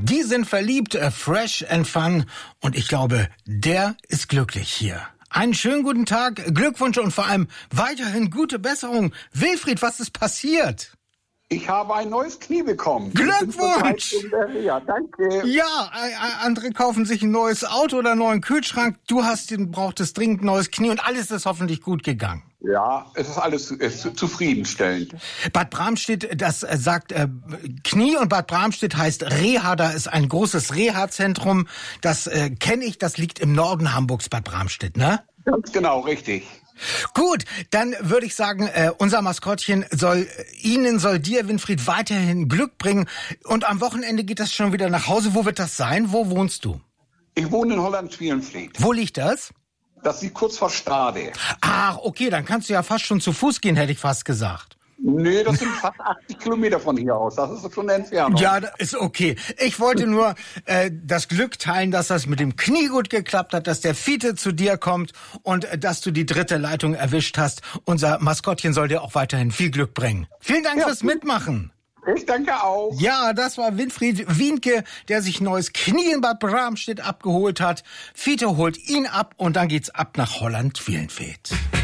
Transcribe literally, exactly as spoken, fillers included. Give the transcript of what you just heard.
Die sind verliebt, äh, fresh and fun. Und ich glaube, der ist glücklich hier. Einen schönen guten Tag, Glückwünsche und vor allem weiterhin gute Besserung. Wilfried, was ist passiert? Ich habe ein neues Knie bekommen. Glückwunsch! Ja, danke. Ja, andere kaufen sich ein neues Auto oder einen neuen Kühlschrank. Du hast den, brauchtest dringend ein neues Knie und alles ist hoffentlich gut gegangen. Ja, es ist alles es ist zufriedenstellend. Bad Bramstedt, das sagt äh, Knie und Bad Bramstedt heißt Reha. Da ist ein großes Reha-Zentrum. Das äh, kenne ich, das liegt im Norden Hamburgs, Bad Bramstedt, ne? Ganz genau, richtig. Gut, dann würde ich sagen, äh, unser Maskottchen soll Ihnen, soll dir, Winfried, weiterhin Glück bringen. Und am Wochenende geht das schon wieder nach Hause. Wo wird das sein? Wo wohnst du? Ich wohne in Holland-Schwerenfleet. Wo liegt das? Das liegt kurz vor Stade. Ach, okay, dann kannst du ja fast schon zu Fuß gehen, hätte ich fast gesagt. Nee, das sind fast achtzig Kilometer von hier aus. Das ist schon eine Entfernung. Ja, das ist okay. Ich wollte nur äh, das Glück teilen, dass das mit dem Knie gut geklappt hat, dass der Fiete zu dir kommt und äh, dass du die dritte Leitung erwischt hast. Unser Maskottchen soll dir auch weiterhin viel Glück bringen. Vielen Dank Ja. fürs Mitmachen. Ich danke auch. Ja, das war Winfried Wienke, der sich ein neues Knie in Bad Bramstedt abgeholt hat. Fiete holt ihn ab und dann geht's ab nach Holland-Schwerenfleet.